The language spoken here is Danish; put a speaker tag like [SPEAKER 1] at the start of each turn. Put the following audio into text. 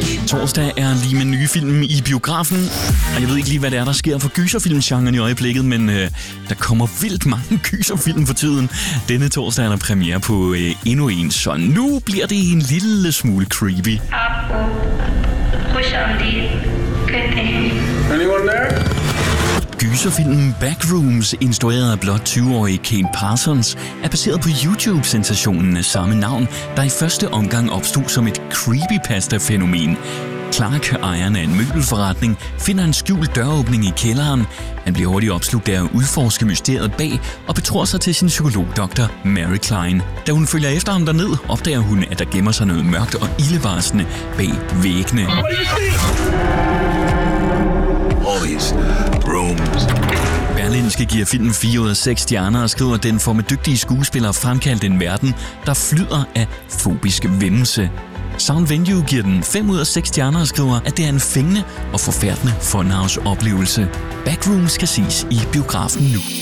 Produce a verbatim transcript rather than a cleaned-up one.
[SPEAKER 1] Torsdag er lige med nye film i biografen, og jeg ved ikke lige, hvad det er, der sker for gyserfilmgenren i øjeblikket, men øh, der kommer vildt mange gyserfilm for tiden. Denne torsdag er der premiere på øh, endnu en, så nu bliver det en lille smule creepy.
[SPEAKER 2] Anyone there?
[SPEAKER 1] Gyserfilmen Backrooms, instrueret af blot tyve-årige Kane Parsons, er baseret på YouTube-sensationen af samme navn, der i første omgang opstod som et creepypasta-fænomen. Clark, ejeren af en møbelforretning, finder en skjult døråbning i kælderen. Han bliver hurtigt opslugt af at udforske mysteriet bag og betror sig til sin psykologdoktor Mary Klein. Da hun følger efter ham derned, opdager hun, at der gemmer sig noget mørkt og ildevarslende bag væggene.
[SPEAKER 2] All these rooms.
[SPEAKER 1] Berlinske giver filmen fire ud af seks stjerner og skriver, at den får med dygtige skuespillere fremkaldt en verden, der flyder af fobisk væmmelse. Sound Venue giver den fem ud af seks stjerner og skriver, at det er en fængende og forfærdende funhouse-oplevelse. Backrooms skal ses i biografen nu.